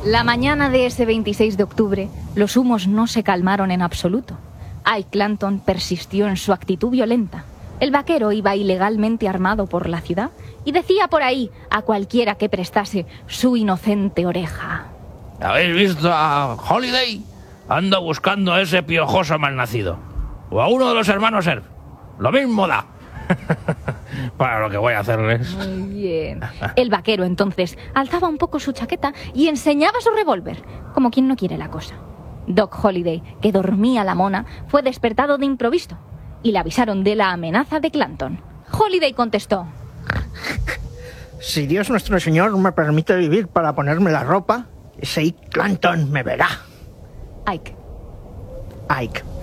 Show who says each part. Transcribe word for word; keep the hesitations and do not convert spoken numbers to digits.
Speaker 1: La mañana de ese veintiséis de octubre, los humos no se calmaron en absoluto. Ike Clanton persistió en su actitud violenta. El vaquero iba ilegalmente armado por la ciudad y decía por ahí a cualquiera que prestase su inocente oreja.
Speaker 2: ¿Habéis visto a Holiday? Ando buscando a ese piojoso malnacido. O a uno de los hermanos Earp. Lo mismo da. Para lo que voy a hacerles.
Speaker 1: Muy bien. El vaquero entonces alzaba un poco su chaqueta y enseñaba su revólver, como quien no quiere la cosa. Doc Holiday, que dormía la mona, fue despertado de improviso y le avisaron de la amenaza de Clanton. Holiday contestó:
Speaker 3: si Dios nuestro Señor me permite vivir para ponerme la ropa, ese Ike Clanton me verá.
Speaker 1: Ike.
Speaker 3: Ike.